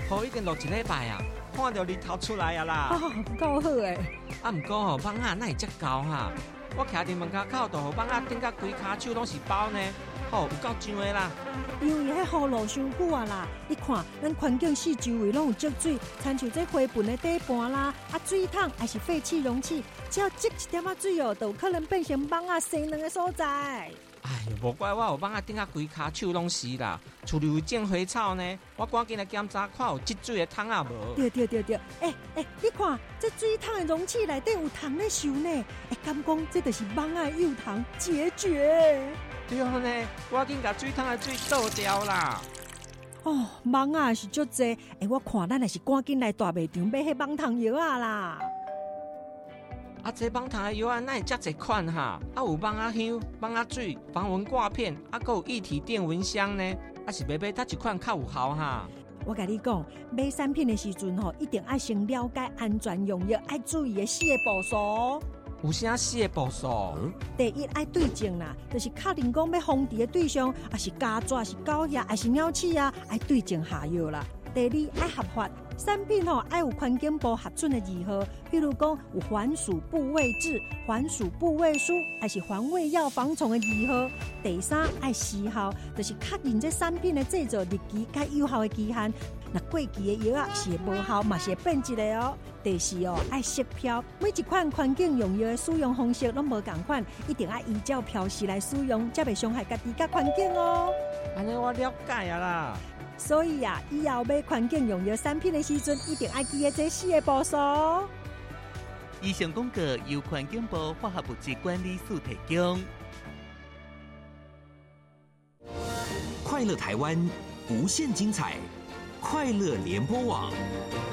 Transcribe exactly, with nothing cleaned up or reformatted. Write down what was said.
雨已经落一礼拜啊，看到日头出来啊啦。 哦，够好诶！ 啊，毋过吼，蠓仔哪会遮高哈？我徛伫门口口，就互蠓仔顶甲规骹手拢是包呢，吼、哦，有够上的啦。 因为迄雨落伤久啊啦，你看，咱环境四周围拢有积水，亲像这花盆的底盘啦，啊水桶还是废弃容器，只要积一点仔水哦，就有可能变成蠓仔生卵的所在。 哎，无怪我有蠓仔顶甲规骹手拢是啦，厝里有种花草呢，我赶紧来检查看有积水的桶啊无。 对对对对，哎、欸、哎、欸，你看这水桶的容器内底有虫咧受呢，哎、欸，敢讲这就是蠓仔幼虫孑绝。 对啊呢，赶紧甲水桶的水倒掉啦。 哦，蠓仔是足济，哎、欸，我看咱也是赶紧来大卖场买迄蠓虫药啊啦。 啊，这蠓虫的药啊，哪会遮侪款哈？啊，有蠓仔香、蠓仔水、防蚊挂片，啊，还有一体电蚊香呢。啊，是买买哪一款较有效哈？ 我甲你讲，买产品的时阵吼，一定爱先了解安全用药，爱注意的四个步骤。 有啥四个步骤？嗯、 第一爱对症啦，就是确定讲要防治的对象，啊是家蛇、是狗仔，还是鸟鼠啊，爱对症下药啦。第二爱合法，产品吼爱有环境部核准的字号，譬如讲有环鼠部位制、环鼠部位书，还是环胃药防虫的字号。第三爱时效，就是确认这产品的制作日期甲有效的期限。那过期的药啊是会无效，嘛是会变质的哦。第四哦，爱识标，每一款环境用药的使用方式拢无同款，一定要依照标示来使用，才袂伤害家己甲环境哦。 安尼我了解啊啦。 所以啊，以后买环境用药产品的时阵，一定要记得这四个步骤。 以上广告由环境部化学物质管理署提供。 快乐台湾，无限精彩，快乐联播网。